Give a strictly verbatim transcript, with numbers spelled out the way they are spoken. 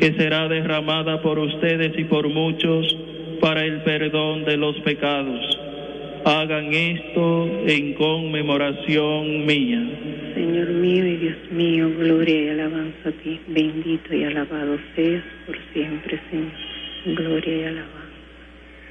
que será derramada por ustedes y por muchos para el perdón de los pecados. Hagan esto en conmemoración mía. Señor mío y Dios mío, gloria y alabanza a ti. Bendito y alabado seas por siempre, Señor. Gloria y alabanza.